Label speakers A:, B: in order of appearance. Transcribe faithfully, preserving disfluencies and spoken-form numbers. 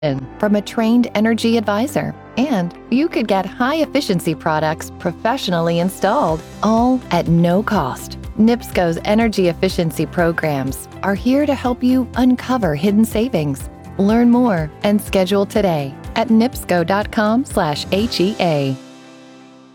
A: from a trained energy advisor. And you could get high-efficiency products professionally installed, all at no cost. NIPSCO's energy efficiency programs are here to help you uncover hidden savings. Learn more and schedule today at nipsco dot com slash H E A.